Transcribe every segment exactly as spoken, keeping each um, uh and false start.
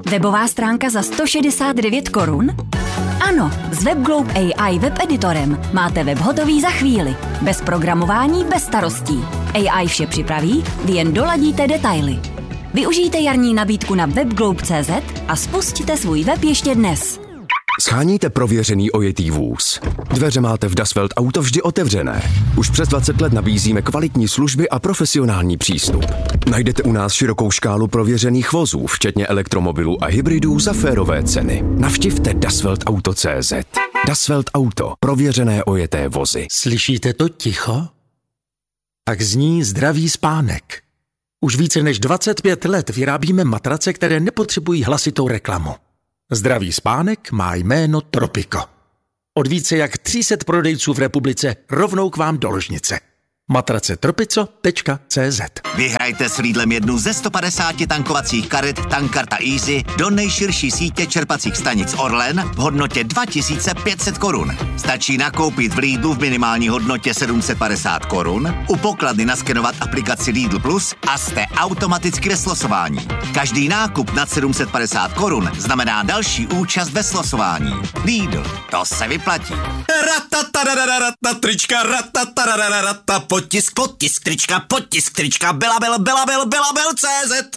Webová stránka za sto šedesát devět korun? Ano, s WebGlobe A I web editorem máte web hotový za chvíli. Bez programování, bez starostí. A I vše připraví, vy jen doladíte detaily. Využijte jarní nabídku na webglobe tečka cé zet a spustíte svůj web ještě dnes. Sháníte prověřený ojetý vůz. Dveře máte v Dasvelt Auto vždy otevřené. Už přes dvacet let nabízíme kvalitní služby a profesionální přístup. Najdete u nás širokou škálu prověřených vozů, včetně elektromobilů a hybridů za férové ceny. Navštivte dasvelt auto tečka cé zet. Dasvelt Auto. Prověřené ojeté vozy. Slyšíte to ticho? Tak zní zdravý spánek. Už více než dvacet pět let vyrábíme matrace, které nepotřebují hlasitou reklamu. Zdravý spánek má jméno Tropico. Od více jak tři sta prodejců v republice rovnou k vám do ložnice. matrace tropico tečka cé zet. Vyhrajte s Lidlem jednu ze sto padesáti tankovacích karet Tankarta Easy do nejširší sítě čerpacích stanic Orlen v hodnotě dva tisíce pět set korun. Stačí nakoupit v Lidlu v minimální hodnotě sedm set padesát korun, u pokladny naskenovat aplikaci Lidl Plus a jste automaticky ve slosování. Každý nákup nad sedm set padesát korun znamená další účast ve slosování. Lidl, to se vyplatí. Ratatararatata, trička, ratatararatata, potisk, potisk, trička, potisk, trička, belabel, belabel, belabel, cé zet.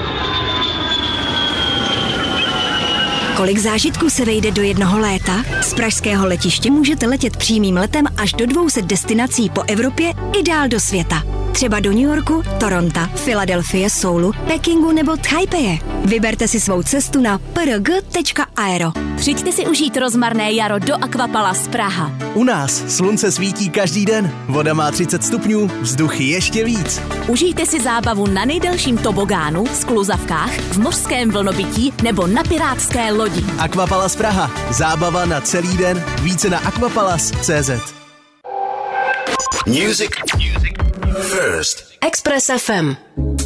Kolik zážitků se vejde do jednoho léta? Z pražského letiště můžete letět přímým letem až do dvou set destinací po Evropě i dál do světa. Třeba do New Yorku, Toronto, Filadelfie, Soulu, Pekingu nebo Taipeje. Vyberte si svou cestu na p r g tečka aero. Přijďte si užít rozmarné jaro do Aquapalace Praha. U nás slunce svítí každý den, voda má třicet stupňů, vzduch ještě víc. Užijte si zábavu na nejdelším tobogánu, skluzavkách, v mořském vlnobytí nebo na pirátské lodi. Aquapalace Praha. Zábava na celý den. Více na aquapalace tečka cé zet. Music. Music. First. Express F M.